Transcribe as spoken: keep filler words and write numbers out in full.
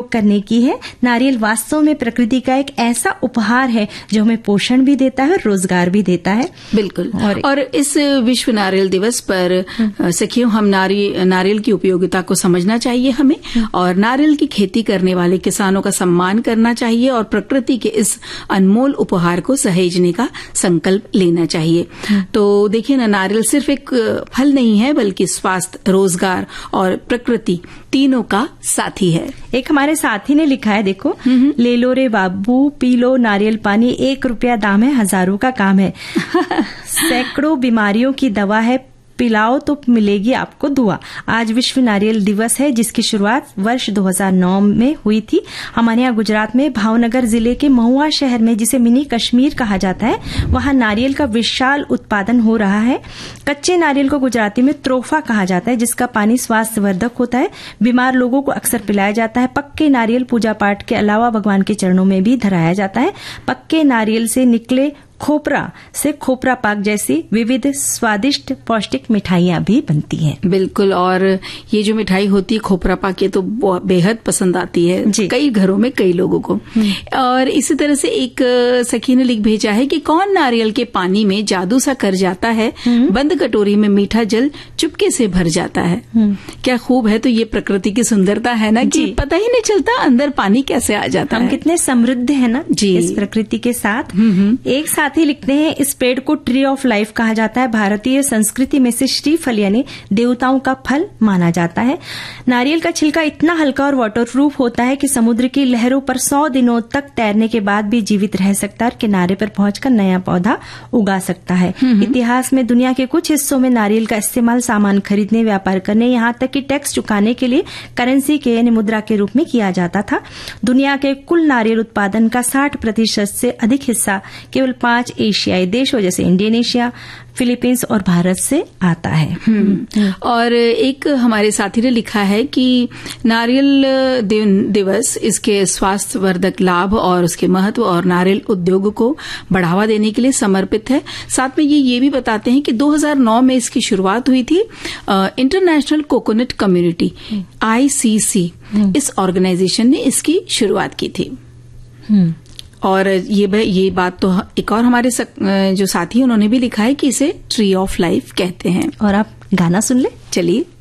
उपयोग करने की है। नारियल वास्तव में प्रकृति का एक ऐसा उपहार है जो हमें पोषण भी देता है और रोजगार भी देता है। बिल्कुल। और, और इस विश्व नारियल दिवस पर सखियों हम नारी नारियल की उपयोगिता को समझना चाहिए हमें, और नारियल की खेती करने वाले किसानों का सम्मान करना चाहिए और प्रकृति के इस अनमोल उपहार को सहेजने का संकल्प लेना चाहिए। तो देखिए ना, नारियल सिर्फ एक फल नहीं है बल्कि स्वास्थ्य, रोजगार और प्रकृति तीनों का साथी है। एक हमारे साथी ने लिखा है, देखो, ले लो रे बाबू पी लो नारियल पानी, एक रुपया दाम है हजारों का काम है। सैकड़ों बीमारियों की दवा है, पिलाओ तो मिलेगी आपको दुआ। आज विश्व नारियल दिवस है जिसकी शुरुआत वर्ष दो हज़ार नौ में हुई थी। हमारे यहाँ गुजरात में भावनगर जिले के महुआ शहर में, जिसे मिनी कश्मीर कहा जाता है, वहां नारियल का विशाल उत्पादन हो रहा है। कच्चे नारियल को गुजराती में त्रोफा कहा जाता है, जिसका पानी स्वास्थ्यवर्धक होता है। बीमार लोगों को अक्सर पिलाया जाता है। पक्के नारियल पूजा पाठ के अलावा भगवान के चरणों में भी धराया जाता है। पक्के नारियल से निकले खोपरा से खोपरा पाक जैसी विविध स्वादिष्ट पौष्टिक मिठाइयां भी बनती हैं। बिल्कुल। और ये जो मिठाई होती है खोपरा पाक, ये तो बेहद पसंद आती है कई घरों में, कई लोगों को। और इसी तरह से एक सखी ने लिख भेजा है कि कौन नारियल के पानी में जादू सा कर जाता है, बंद कटोरी में मीठा जल चुपके से भर जाता है। क्या खूब है। तो ये प्रकृति की सुंदरता है ना, कि पता ही नहीं चलता अंदर पानी कैसे आ जाता है। हम कितने समृद्ध है ना जी इस प्रकृति के साथ। एक साथ ही लिखते हैं, इस पेड़ को ट्री ऑफ लाइफ कहा जाता है। भारतीय संस्कृति में से श्रीफल यानी देवताओं का फल माना जाता है। नारियल का छिलका इतना हल्का और वाटरप्रूफ होता है कि समुद्र की लहरों पर सौ दिनों तक तैरने के बाद भी जीवित रह सकता है और किनारे पर पहुंचकर नया पौधा उगा सकता है। इतिहास में दुनिया के कुछ हिस्सों में नारियल का इस्तेमाल सामान खरीदने, व्यापार करने, यहाँ तक कि टैक्स चुकाने के लिए करेंसी के यानी मुद्रा के रूप में किया जाता था। दुनिया के कुल नारियल उत्पादन का साठ प्रतिशत से अधिक हिस्सा केवल पांच एशियाई देशों जैसे इंडोनेशिया, फिलीपींस और भारत से आता है। और एक हमारे साथी ने लिखा है कि नारियल दिवस इसके स्वास्थ्यवर्धक लाभ और उसके महत्व और नारियल उद्योग को बढ़ावा देने के लिए समर्पित है। साथ में ये ये भी बताते हैं कि दो हज़ार नौ में इसकी शुरुआत हुई थी। इंटरनेशनल कोकोनट कम्युनिटी आई सी सी इस ऑर्गेनाइजेशन ने इसकी शुरुआत की थी। और ये ये बात तो एक और हमारे सक, जो साथी उन्होंने भी लिखा है कि इसे ट्री ऑफ लाइफ कहते हैं। और आप गाना सुन ले, चलिए।